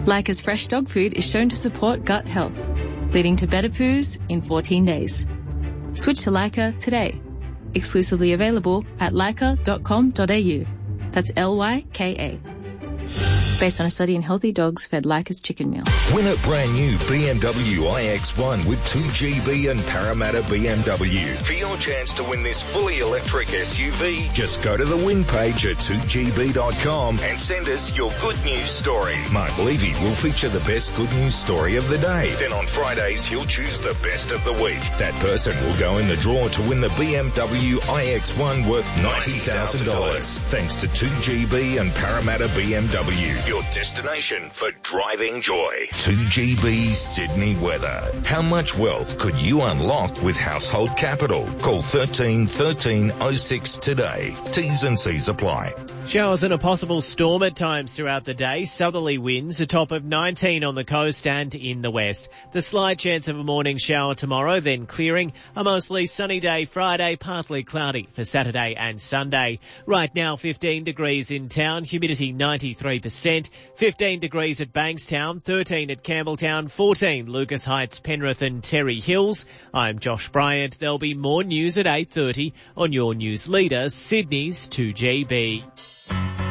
Leica's fresh dog food is shown to support gut health, leading to better poos in 14 days. Switch to Leica today. Exclusively available at leica.com.au. That's Lyka. Based on a study in healthy dogs fed Leica's chicken meal. Win a brand new BMW iX1 with 2GB and Parramatta BMW. For your chance to win this fully electric SUV, just go to the win page at 2gb.com and send us your good news story. Mark Levy will feature the best good news story of the day. Then on Fridays, he'll choose the best of the week. That person will go in the draw to win the BMW iX1 worth $90,000. Thanks to 2GB and Parramatta BMW. Your destination for driving joy. 2GB Sydney weather. How much wealth could you unlock with Household Capital? Call 1306 today. T's and C's apply. Showers and a possible storm at times throughout the day. Southerly winds, a top of 19 on the coast and in the west. The slight chance of a morning shower tomorrow, then clearing. A mostly sunny day Friday, partly cloudy for Saturday and Sunday. Right now 15 degrees in town, humidity 93%. 15 degrees at Bankstown, 13 at Campbelltown, 14 Lucas Heights, Penrith and Terry Hills. I'm Josh Bryant. There'll be more news at 8:30 on your news leader, Sydney's 2GB.